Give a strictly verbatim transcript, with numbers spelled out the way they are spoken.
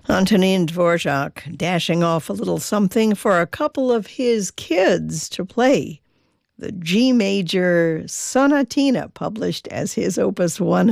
Antonin Dvorak dashing off a little something for a couple of his kids to play. The G major Sonatina, published as his Opus one